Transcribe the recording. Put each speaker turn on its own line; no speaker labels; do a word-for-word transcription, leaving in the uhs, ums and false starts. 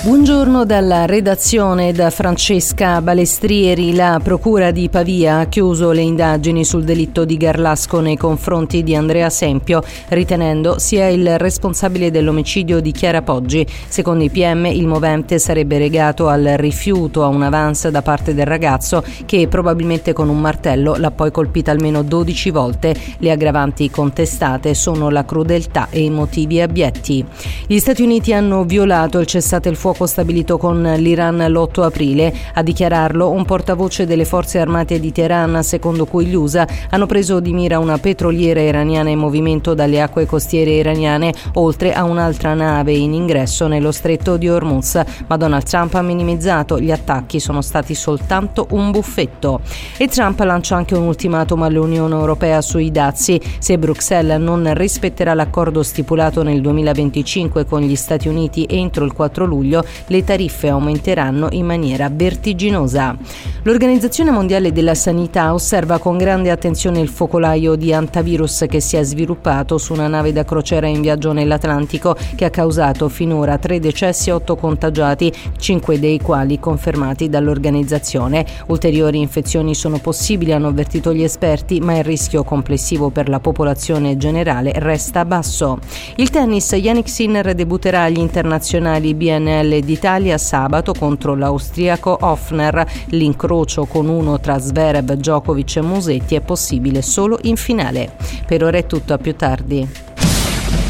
Buongiorno dalla redazione da Francesca Balestrieri. La Procura di Pavia ha chiuso le indagini sul delitto di Garlasco nei confronti di Andrea Sempio, ritenendo sia il responsabile dell'omicidio di Chiara Poggi. Secondo i P M il movente sarebbe legato al rifiuto a un avance da parte del ragazzo che probabilmente con un martello l'ha poi colpita almeno dodici volte. Le aggravanti contestate sono la crudeltà e i motivi abietti. Gli Stati Uniti hanno violato il cessate il fuoco stabilito con l'Iran l'otto aprile. A dichiararlo un portavoce delle forze armate di Teheran, secondo cui gli U S A hanno preso di mira una petroliera iraniana in movimento dalle acque costiere iraniane, oltre a un'altra nave in ingresso nello stretto di Hormuz. Ma Donald Trump ha minimizzato: gli attacchi sono stati soltanto un buffetto. E Trump lancia anche un ultimatum all'Unione Europea sui dazi. Se Bruxelles non rispetterà l'accordo stipulato nel duemilaventicinque con gli Stati Uniti entro il quattro luglio, le tariffe aumenteranno in maniera vertiginosa. L'Organizzazione Mondiale della Sanità osserva con grande attenzione il focolaio di antivirus che si è sviluppato su una nave da crociera in viaggio nell'Atlantico, che ha causato finora tre decessi e otto contagiati, cinque dei quali confermati dall'organizzazione. Ulteriori infezioni sono possibili, hanno avvertito gli esperti, ma il rischio complessivo per la popolazione generale resta basso. Il tennis: Jannik Sinner debutterà agli internazionali B N L d'Italia sabato contro l'austriaco Hofner. L'incrocio con uno tra Zverev, Djokovic e Musetti è possibile solo in finale. Per ora è tutto, a più tardi.